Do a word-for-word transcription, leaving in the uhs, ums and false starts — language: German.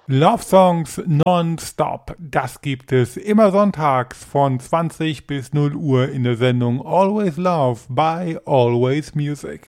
Love Songs nonstop. Das gibt es immer sonntags von zwanzig bis null Uhr in der Sendung Always Love bei Always Music.